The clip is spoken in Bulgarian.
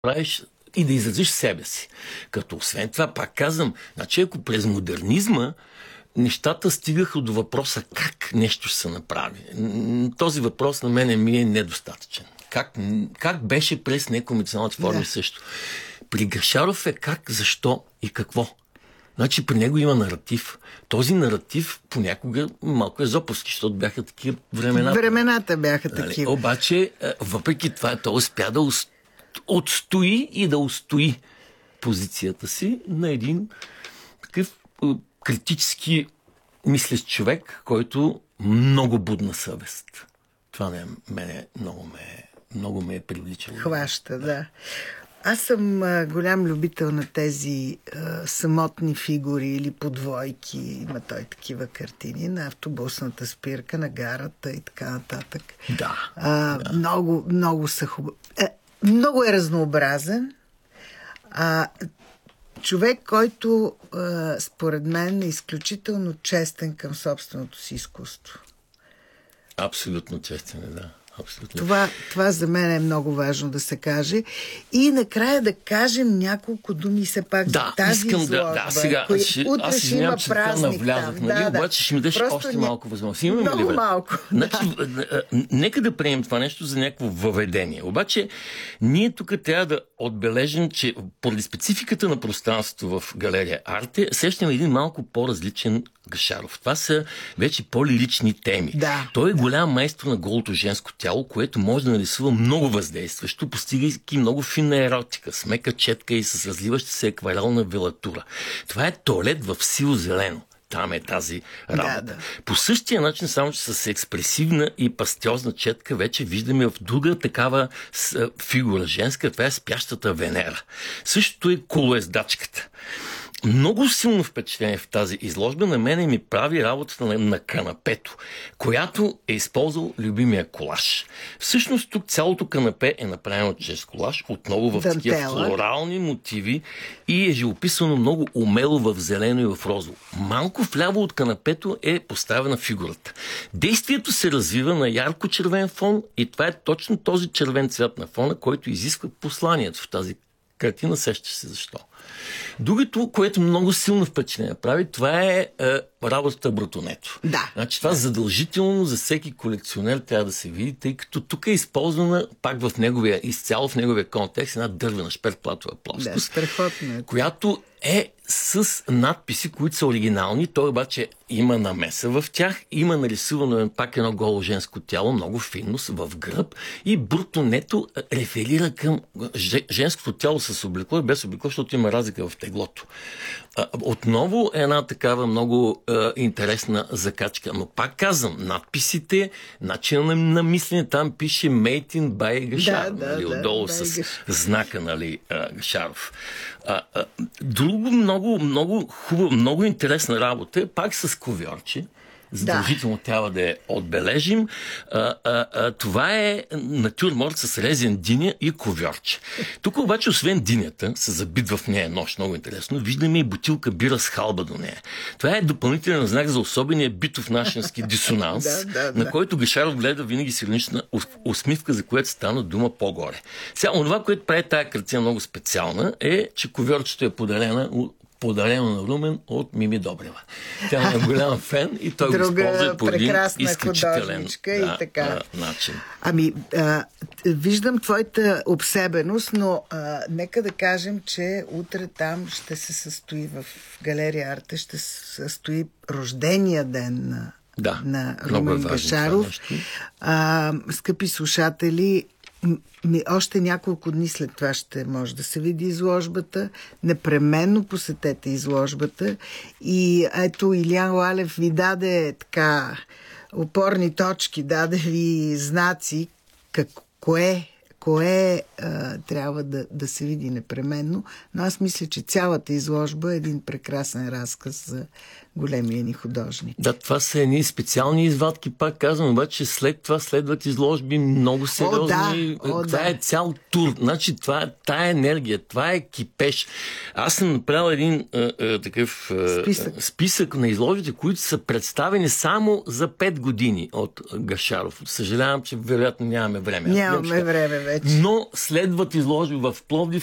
правиш и да изразиш себе си. Като освен това, пак казвам, значи ако през модернизма нещата стигаха до въпроса как нещо ще се направи. Този въпрос на мен ми е недостатъчен. Как беше през некомерциалните форми също. При Гашаров е как, защо и какво. Значи при него има наратив. Този наратив понякога малко езоповски, защото бяха такива времената. Времената бяха такива. Обаче, въпреки това, той успя да отстои и да устои позицията си на един такъв критически мислещ човек, който много будна съвест. Това мене много ме е привличало. Хваща, да. Аз съм голям любител на тези самотни фигури или подвойки. Има той такива картини на автобусната спирка, на гарата и така нататък. Да. Много са хубави. Много е разнообразен. Човек, който според мен е изключително честен към собственото си изкуство. Абсолютно честен, да. Абсолютно. Това за мен е много важно да се каже. И накрая да кажем няколко думи все пак за тази изложба. Сега, аз извинявам, че така навлязах. Обаче ще ми дадеш още малко възможност. Много малко. Значи, нека да приемем това нещо за някакво въведение. Обаче, ние тук трябва да отбележим, че поради спецификата на пространството в галерия Арте, сещаме един малко по-различен Гашаров. Това са вече по-лирични теми. Той е голям майстор на голото женско тяло, което може да нарисува много въздействащо, постигайки много финна еротика, с мека четка и с разливаща се акварелна велатура. Това е туалет в сиво-зелено. Там е тази работа. По същия начин, само че с експресивна и пастьозна четка, вече виждаме в друга такава фигура женска, това е спящата Венера. Същото е колоездачката. Много силно впечатление в тази изложба на мене ми прави работата на канапето, която е използвал любимия колаж. Всъщност тук цялото канапе е направено чрез колаж, отново в такива флорални мотиви и е живописано много умело в зелено и в розово. Малко вляво от канапето е поставена фигурата. Действието се развива на ярко червен фон и това е точно този червен цвят на фона, който изисква посланието в тази картина, сеща се защо. Другото, което много силно впечатление прави, това е работата Брутонето. Значи това задължително за всеки колекционер трябва да се види, тъй като тук е използвана пак изцяло в неговия контекст една дървена шперплатова плоскост, която е с надписи, които са оригинални. Той обаче има намеса в тях, има нарисувано пак едно голо женско тяло, много финно, в гръб и Брутонето реферира към женското тяло с облекло и без облекло, защото има разлика в теглото. Отново е една такава много интересна закачка. Но пак казвам, надписите, начина на мислене, там пише Made in by Гашаров. Отдолу с знака, Гашаров. Друго много хубаво, много интересна работа е пак с ковьорче. Задължително трябва да я отбележим. Това е натюрморт с резен диня и ковьорче. Тук обаче, освен динята, се забит в нея нощ, много интересно, виждаме и бутилка бира с халба до нея. Това е допълнителен знак за особения битов нашински дисонанс, на който Гашаров гледа винаги с иронична усмивка, за което стана дума по-горе. Сега, онова, което прави тая картина много специална, е, че ковьорчето е подарено на Румен от Мими Добрева. Тя е голям фен и той го използва по един изключителен начин. Виждам твоята обсебеност, но нека да кажем, че утре там ще се състои в галерия Арте, ще се състои рождения ден на Румен Гашаров. Скъпи слушатели, още няколко дни след това ще може да се види изложбата. Непременно посетете изложбата. И ето Илиян Лалев ви даде така опорни точки, даде ви знаци кое трябва да се види непременно. Но аз мисля, че цялата изложба е един прекрасен разказ за големия ни художник. Да, това са едни специални извадки, пак казвам, обаче след това следват изложби много сериозни. Това е цял тур. Значи това е тая енергия, това е кипеж. Аз съм направил един такъв списък на изложбите, които са представени само за 5 години от Гашаров. Съжалявам, че вероятно нямаме време. Нямаме време вече. Но следват изложби в Пловдив,